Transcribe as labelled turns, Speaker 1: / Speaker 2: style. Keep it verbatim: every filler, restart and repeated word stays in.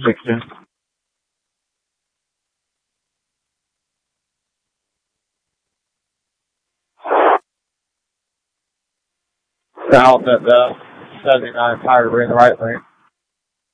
Speaker 1: sixteen. South at the seventy-nine Tiger in the right lane.